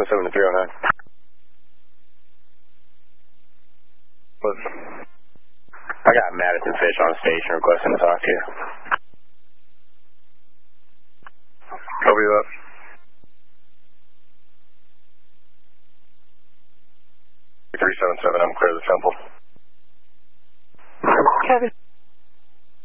307 to 309. I got Madison Fish on station requesting to talk to you. Cover you up. 377, I'm clear of the temple. Kevin.